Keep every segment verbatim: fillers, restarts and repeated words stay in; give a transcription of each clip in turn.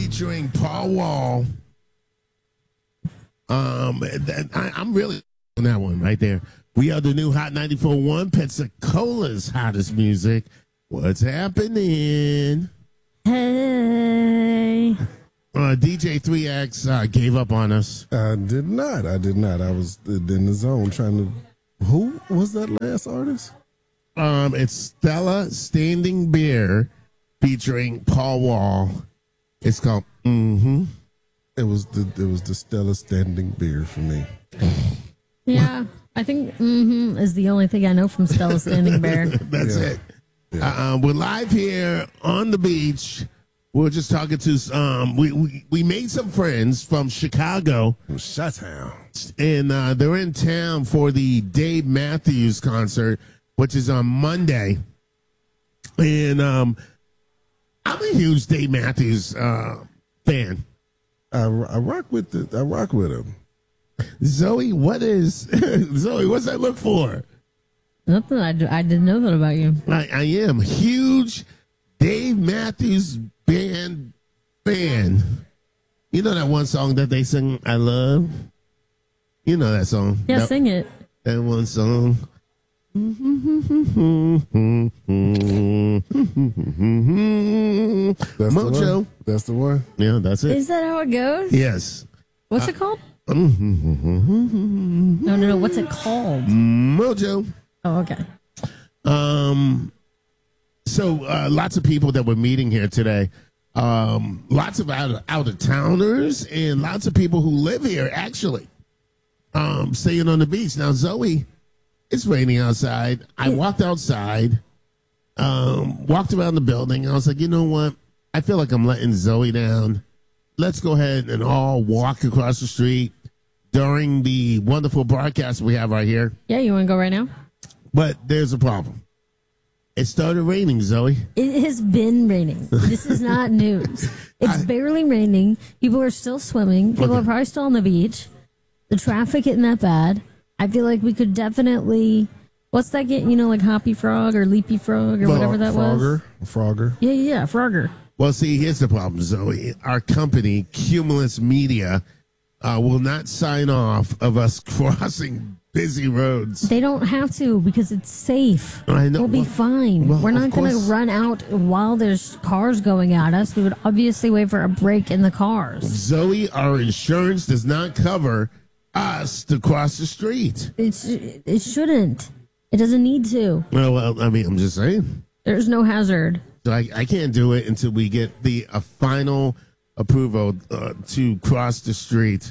featuring Paul Wall. Um, that, I, I'm really on that one right there. We are the new Hot ninety-four point one, Pensacola's hottest music. What's happening? Hey. Uh, D J three X uh, gave up on us. I did not. I did not. I was in the zone trying to. Who was that last artist? Um, it's Stella Standing Beer featuring Paul Wall. It's called Mm-hmm. It was the it was the Stella Standing Beer for me. Yeah, I think mm-hmm is the only thing I know from Stella Standing Bear. That's Yeah. it. Yeah. Uh, we're live here on the beach. We're just talking to um. We we, we made some friends from Chicago, Chi-Town. and uh, they're in town for the Dave Matthews concert, which is on Monday. And um, I'm a huge Dave Matthews uh, fan. I, I rock with the I rock with him. Zoe, what is Zoe? What's that look for? Nothing. I, d- I didn't know that about you. I, I am huge Dave Matthews Band fan. You know that one song that they sing, I love? You know that song. Yeah, that, sing it. That one song. That's The Mojo. one? That's the one. Yeah, that's it. Is that how it goes? Yes. What's it called? No, no, no. What's it called? Mojo. Oh, okay. Um, so uh, lots of people that we're meeting here today. Um, lots of out of, out of towners and lots of people who live here actually. Um, staying on the beach. Now, Zoe, it's raining outside. I walked outside, um, walked around the building. I was like, you know what? I feel like I'm letting Zoe down. Let's go ahead and all walk across the street during the wonderful broadcast we have right here. Yeah, you want to go right now? But there's a problem. It started raining, Zoe. It has been raining. This is not news. It's I- barely raining. People are still swimming. People Okay. are probably still on the beach. The traffic isn't that bad. I feel like we could definitely. What's that get? You know, like Hoppy Frog or Leapy Frog or Well, whatever that was. Frogger. Frogger. Yeah, yeah, yeah, Frogger. Well, see, here's the problem, Zoe. Our company, Cumulus Media, uh, will not sign off of us crossing busy roads. They don't have to because it's safe. I know. We'll be Well- fine. well, We're not of going to course. run out while there's cars going at us. We would obviously wait for a break in the cars. Zoe, our insurance does not cover us to cross the street. It's, it shouldn't. It doesn't need to. Well, well I mean, I'm just saying. There's no hazard. So I, I can't do it until we get the a final approval uh, to cross the street.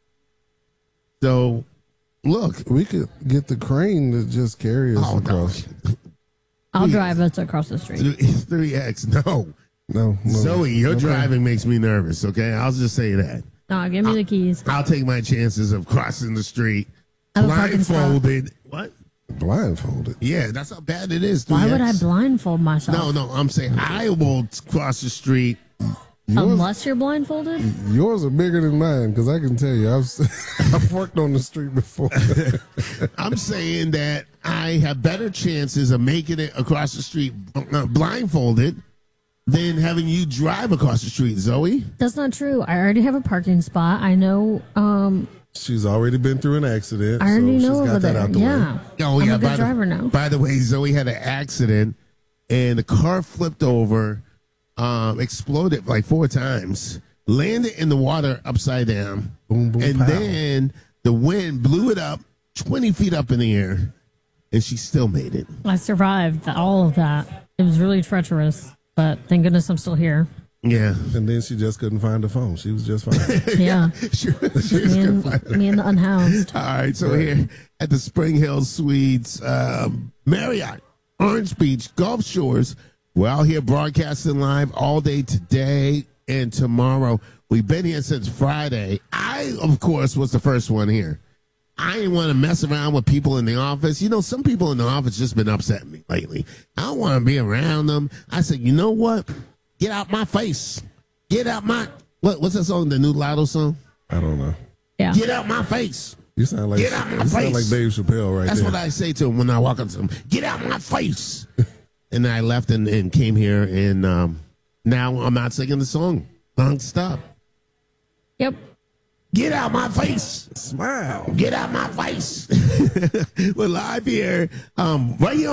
So, look. We could get the crane to just carry us Oh, no. across. I'll Please. drive us across the street. three X, no. No, no. Zoe, your Okay. driving makes me nervous, okay? I'll just say that. No, give me the keys. I'll take my chances of crossing the street I have a parking spot. blindfolded. What? Blindfolded. Yeah, that's how bad it is. Why would I three X. blindfold myself? No, no, I'm saying I will t- cross the street. Yours, Unless you're blindfolded? yours are bigger than mine because I can tell you, I've I've worked on the street before. I'm saying that I have better chances of making it across the street uh, blindfolded than having you drive across the street, Zoe. That's not true. I already have a parking spot. I know. Um, She's already been through an accident. I already so know she's got over that there. out the Yeah. way. Oh, I'm yeah, a good by driver the, now. By the way, Zoe had an accident and the car flipped over, um, exploded like four times, landed in the water upside down, Boom, boom, and pow. then the wind blew it up twenty feet up in the air, and she still made it. I survived all of that. It was really treacherous, but thank goodness I'm still here. Yeah. And then she just couldn't find the phone. She was just fine. Yeah. She- she was me, gonna find and, me and the unhoused. All right, so here at the Spring Hill Suites, um, Marriott, Orange Beach, Gulf Shores, we're out here broadcasting live all day today and tomorrow. We've been here since Friday. I, of course, was the first one here. I didn't want to mess around with people in the office. You know, some people in the office just been upsetting me lately. I don't want to be around them. I said, you know what? Get out my face. Get out my, what, what's that song, the new Lotto song? I don't know. Yeah. Get out my face. You sound like Get out my you sound face. like Dave Chappelle right That's there. what I say to him when I walk up to him. Get out my face. And I left and, and came here, and um, now I'm not singing the song. nonstop. Yep. Get out my face. Smile. Get out my face. We're live here, um, right here